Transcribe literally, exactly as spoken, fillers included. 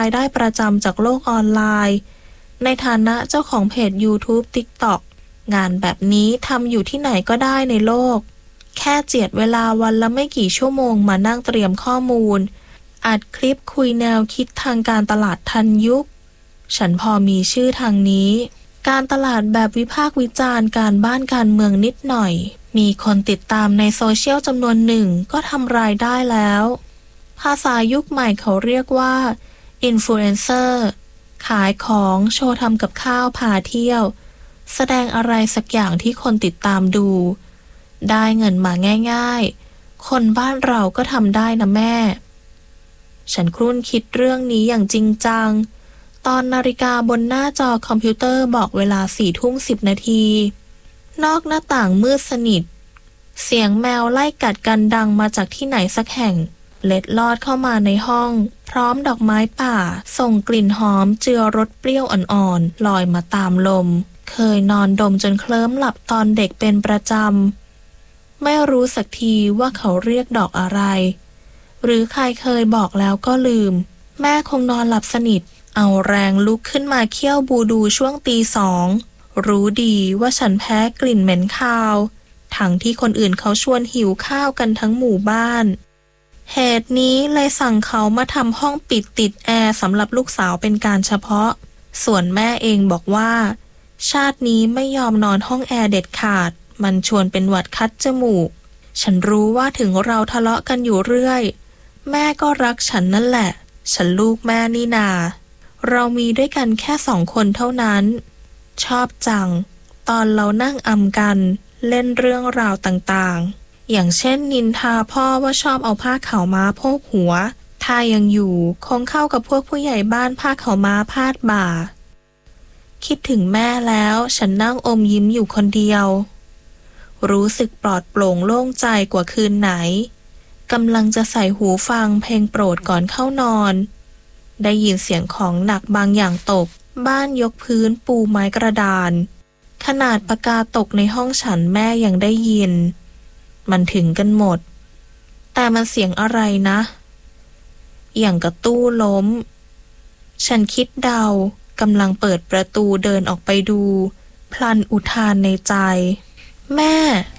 ายได้ประจำจากโลกออนไลน์ในฐานะเจ้าของเพจ YouTube TikTok งานแบบนี้ทำอยู่ที่ไหนก็ได้ในโลกแค่เจียดเวลาวันละไม่กี่ชั่วโมงมานั่งเตรียมข้อมูลอัดคลิปคุยแนวคิดทางการตลาดทันยุคฉันพอมีชื่อทางนี้การตลาดแบบวิพากษ์วิจารณ์การบ้านการเมืองนิดหน่อยมีคนติดตามในโซเชียลจำนวนหนึ่งก็ทำรายได้แล้วภาษายุคใหม่เขาเรียกว่าอินฟลูเอนเซอร์ขายของโชว์ทำกับข้าวพาเที่ยวแสดงอะไรสักอย่างที่คนติดตามดูได้เงินมาง่ายๆคนบ้านเราก็ทำได้นะแม่ฉันครุ่นคิดเรื่องนี้อย่างจริงจังตอนนาฬิกาบนหน้าจอคอมพิวเตอร์บอกเวลาสี่ทุ่มสิบนาทีนอกหน้าต่างมืดสนิทเสียงแมวไล่กัดกันดังมาจากที่ไหนสักแห่งเล็ดลอดเข้ามาในห้องพร้อมดอกไม้ป่าส่งกลิ่นหอมเจือรสเปรี้ยวอ่อนๆลอยมาตามลมเคยนอนดมจนเคลิ้มหลับตอนเด็กเป็นประจำไม่รู้สักทีว่าเขาเรียกดอกอะไรหรือใครเคยบอกแล้วก็ลืมแม่คงนอนหลับสนิทเอาแรงลุกขึ้นมาเคี่ยวบูดูช่วงตีสองรู้ดีว่าฉันแพ้กลิ่นเหม็นคาวทั้งที่คนอื่นเขาชวนหิวข้าวกันทั้งหมู่บ้านเหตุนี้เลยสั่งเขามาทำห้องปิดติดแอร์สำหรับลูกสาวเป็นการเฉพาะส่วนแม่เองบอกว่าชาตินี้ไม่ยอมนอนห้องแอร์เด็ดขาดมันชวนเป็นหวัดคัดจมูกฉันรู้ว่าถึงเราทะเลาะกันอยู่เรื่อยแม่ก็รักฉันนั่นแหละฉันลูกแม่นี่นาเรามีด้วยกันแค่สองคนเท่านั้นชอบจังตอนเรานั่งอำกันเล่นเรื่องราวต่างๆอย่างเช่นนินทาพ่อว่าชอบเอาผ้าขาวม้าโพกหัวถ้ายังอยู่คงเข้ากับพวกผู้ใหญ่บ้านผ้าขาวม้าพาดบ่าคิดถึงแม่แล้วฉันนั่งอมยิ้มอยู่คนเดียวรู้สึกปลอดโปร่งโล่งใจกว่าคืนไหนกำลังจะใส่หูฟังเพลงโปรดก่อนเข้านอนได้ยินเสียงของหนักบางอย่างตกบ้านยกพื้นปูไม้กระดานขนาดปากกาตกในห้องฉันแม่ยังได้ยินมันถึงกันหมดแต่มันเสียงอะไรนะอย่างกระตู้ล้มฉันคิดเดากำลังเปิดประตูเดินออกไปดูพลันอุทานในใจแม่